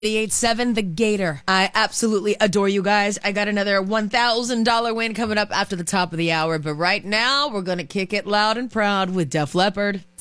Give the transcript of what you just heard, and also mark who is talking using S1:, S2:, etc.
S1: 98.7 The Gator. I absolutely adore you guys. I got another $1,000 win coming up after the top of the hour, but right now we're going to kick it loud and proud with Def Leppard.